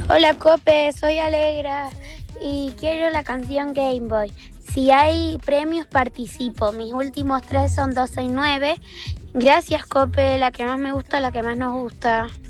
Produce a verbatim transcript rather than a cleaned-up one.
Hola Cope, soy Alegra y quiero la canción Game Boy. Si hay premios participo, mis últimos tres son doce y nueve. Gracias Cope, la que más me gusta, la que más nos gusta.